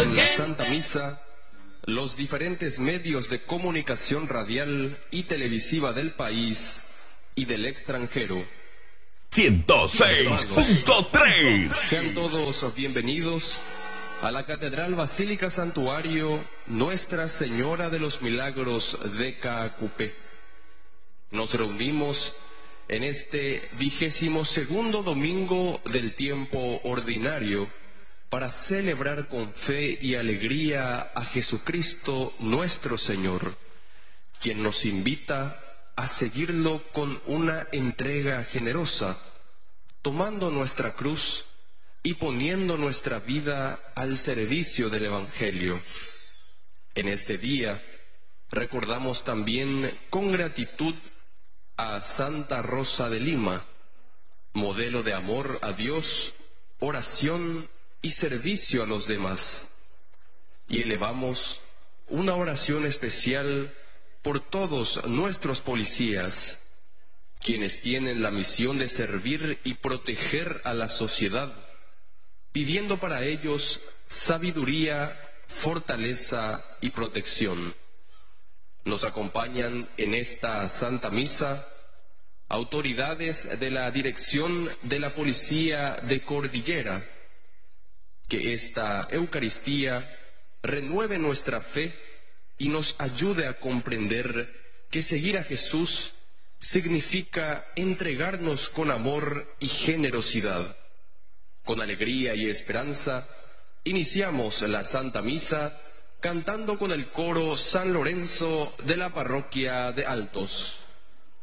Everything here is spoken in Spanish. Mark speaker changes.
Speaker 1: En la Santa Misa, los diferentes medios de comunicación radial y televisiva del país y del extranjero.
Speaker 2: 106.3.
Speaker 1: Sean todos bienvenidos a la Catedral Basílica Santuario Nuestra Señora de los Milagros de Caacupé. Nos reunimos en este 22º domingo del tiempo ordinario para celebrar con fe y alegría a Jesucristo nuestro Señor, quien nos invita a seguirlo con una entrega generosa, tomando nuestra cruz y poniendo nuestra vida al servicio del Evangelio. En este día recordamos también con gratitud a Santa Rosa de Lima, modelo de amor a Dios, oración y servicio a los demás. Y elevamos una oración especial por todos nuestros policías, quienes tienen la misión de servir y proteger a la sociedad, pidiendo para ellos sabiduría, fortaleza y protección. Nos acompañan en esta Santa Misa autoridades de la Dirección de la Policía de Cordillera. Que esta Eucaristía renueve nuestra fe y nos ayude a comprender que seguir a Jesús significa entregarnos con amor y generosidad. Con alegría y esperanza, iniciamos la Santa Misa cantando con el coro San Lorenzo de la parroquia de Altos.